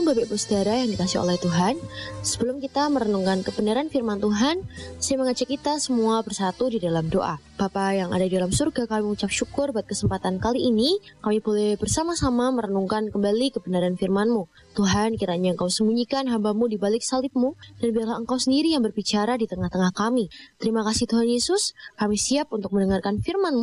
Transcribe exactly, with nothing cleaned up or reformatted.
Bapak Ibu Saudara yang dikasih oleh Tuhan, sebelum kita merenungkan kebenaran firman Tuhan, saya mengajak kita semua bersatu di dalam doa. Bapa yang ada di dalam surga, kami mengucap syukur buat kesempatan kali ini, kami boleh bersama-sama merenungkan kembali kebenaran firman-Mu. Tuhan, kiranya Engkau sembunyikan hamba-Mu di balik salib-Mu, dan biarlah Engkau sendiri yang berbicara di tengah-tengah kami. Terima kasih Tuhan Yesus, kami siap untuk mendengarkan firman-Mu.